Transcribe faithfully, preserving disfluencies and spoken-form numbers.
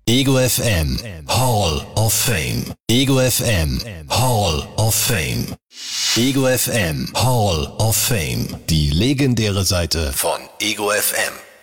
Ego F M Hall of Fame. Ego F M Hall of Fame. Ego F M Hall of Fame. Die legendäre Seite von Ego F M.